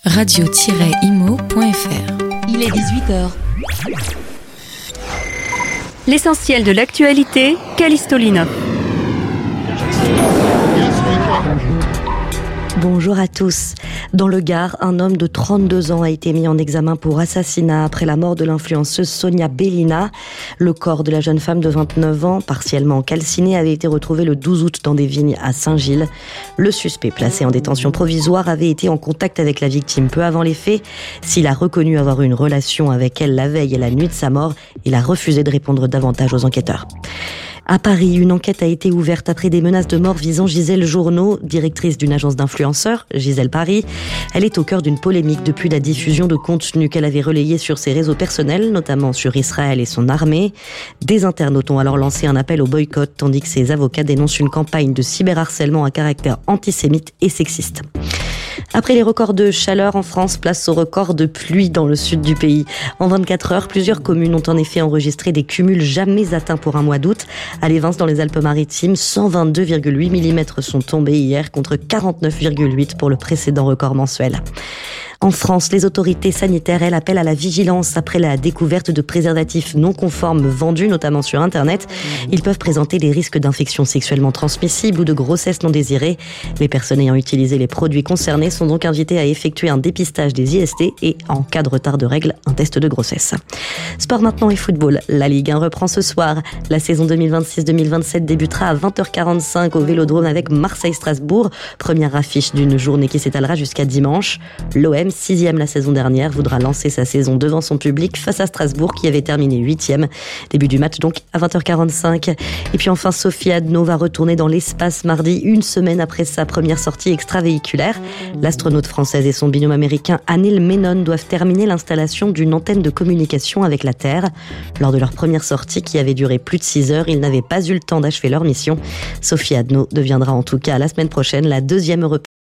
radio-imo.fr. Il est 18h. L'essentiel de l'actualité, Callisto Linov. Bonjour à tous. Dans le Gard, un homme de 32 ans a été mis en examen pour assassinat après la mort de l'influenceuse Sonia Bellina. Le corps de la jeune femme de 29 ans, partiellement calciné, avait été retrouvé le 12 août dans des vignes à Saint-Gilles. Le suspect, placé en détention provisoire, avait été en contact avec la victime peu avant les faits. S'il a reconnu avoir eu une relation avec elle la veille et la nuit de sa mort, il a refusé de répondre davantage aux enquêteurs. À Paris, une enquête a été ouverte après des menaces de mort visant Gisèle Journeau, directrice d'une agence d'influenceurs, Gisèle Paris. Elle est au cœur d'une polémique depuis la diffusion de contenus qu'elle avait relayés sur ses réseaux personnels, notamment sur Israël et son armée. Des internautes ont alors lancé un appel au boycott, tandis que ses avocats dénoncent une campagne de cyberharcèlement à caractère antisémite et sexiste. Après les records de chaleur en France, place au record de pluie dans le sud du pays. En 24 heures, plusieurs communes ont en effet enregistré des cumuls jamais atteints pour un mois d'août. À l'Évins, dans les Alpes-Maritimes, 122,8 mm sont tombés hier contre 49,8 pour le précédent record mensuel. En France, les autorités sanitaires, elles, appellent à la vigilance après la découverte de préservatifs non conformes vendus, notamment sur Internet. Ils peuvent présenter des risques d'infections sexuellement transmissibles ou de grossesse non désirée. Les personnes ayant utilisé les produits concernés sont donc invitées à effectuer un dépistage des IST et, en cas de retard de règles, un test de grossesse. Sport maintenant et football. La Ligue 1 reprend ce soir. La saison 2026-2027 débutera à 20h45 au Vélodrome avec Marseille-Strasbourg. Première affiche d'une journée qui s'étalera jusqu'à dimanche. L'OM, 6e la saison dernière, voudra lancer sa saison devant son public face à Strasbourg qui avait terminé 8e. Début du match donc à 20h45. Et puis enfin, Sophie Adno va retourner dans l'espace mardi, une semaine après sa première sortie extravéhiculaire. L'astronaute française et son binôme américain Anil Menon doivent terminer l'installation d'une antenne de communication avec la Terre. Lors de leur première sortie qui avait duré plus de 6 heures, ils n'avaient pas eu le temps d'achever leur mission. Sophie Adno deviendra en tout cas la semaine prochaine la 2e européenne